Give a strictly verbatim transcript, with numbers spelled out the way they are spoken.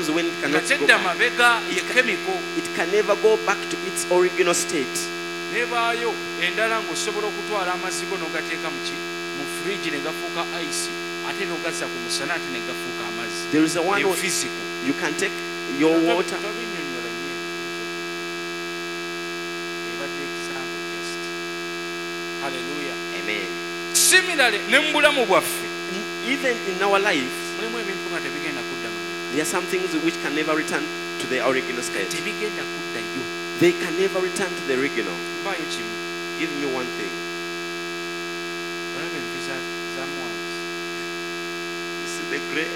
when it cannot go Katedda back. mabega ye chemical. It can never go back to its original state. Nebaayo endala ng'osobola okutwala amazzi go n'ogateeka mu ki mu fridge ne gafuuka ice ate n'ogazza ku musana ate ne gafuuka amazzi. There is a one Eyo where physical. you can take your water. Tobinnyonnyola nnyo. Ebadde example just. Hallelujah. Amen. Similarly ne mu bulamu bwaffe Even in our life, mulimu ebintu nga tebigenda kudda mabega. there are some things which can never return to their original state. Tebigenda kuddayo. They can never return to the original. Mpaayo kimu. Give me one thing. Olaba envi za za Mowabu. This is the great